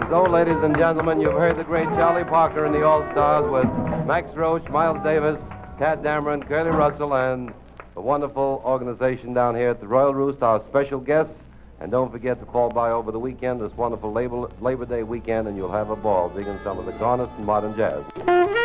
So, ladies and gentlemen, you've heard the great Charlie Parker and the All-Stars with Max Roach, Miles Davis, Tad Dameron, Curly Russell, and a wonderful organization down here at the Royal Roost, our special guests. And don't forget to call by over the weekend, this wonderful Labor Day weekend, and you'll have a ball digging some of the garnets and modern jazz.